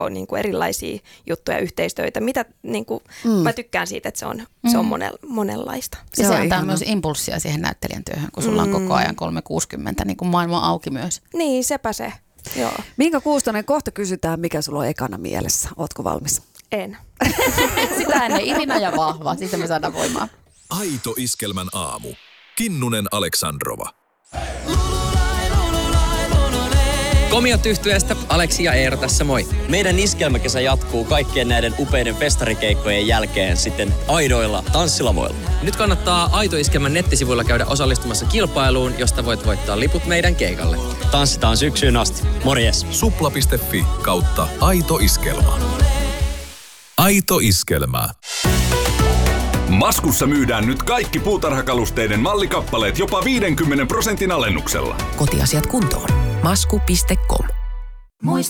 on niin kuin erilaisia juttuja, yhteistöitä. Mitä, niin kuin, mä tykkään siitä, että se on monenlaista. Ja se antaa myös impulssia siihen näyttelijän työhön, kun sulla on koko ajan 360, niin kuin maailma auki myös. Niin, sepä se. Joo. Minka Kuustonen, kohta kysytään, mikä sulla on ekana mielessä. Ootko valmis? En. Sitä ennen Irina ja Vahva, siitä me saadaan voimaa. Aito Iskelmän aamu. Kinnunen Aleksandrova. Komiot yhtyeestä Aleksi ja Eero tässä moi. Meidän iskelmäkesä jatkuu kaikkien näiden upeiden festarikeikkojen jälkeen sitten aidoilla tanssilavoilla. Nyt kannattaa Aito Iskelmän nettisivuilla käydä osallistumassa kilpailuun, josta voit voittaa liput meidän keikalle. Tanssitaan syksyyn asti. Morjes. Supla.fi/Aito Iskelma. Aito Iskelmä. Maskussa myydään nyt kaikki puutarhakalusteiden mallikappaleet jopa 50% alennuksella. Kotiasiat kuntoon. Masku.com.